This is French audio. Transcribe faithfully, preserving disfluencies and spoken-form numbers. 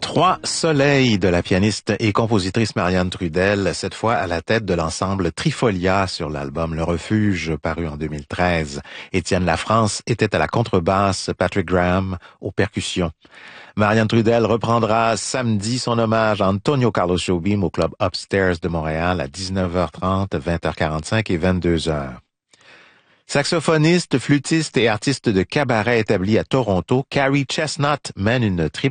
Trois soleils de la pianiste et compositrice Marianne Trudel, cette fois à la tête de l'ensemble Trifolia sur l'album Le Refuge, paru en deux mille treize. Étienne Lafrance était à la contrebasse, Patrick Graham aux percussions. Marianne Trudel reprendra samedi son hommage à Antonio Carlos Jobim au club Upstairs de Montréal à dix-neuf heures trente, vingt heures quarante-cinq et vingt-deux heures. Saxophoniste, flûtiste et artiste de cabaret établi à Toronto, Carrie Chestnut mène une triple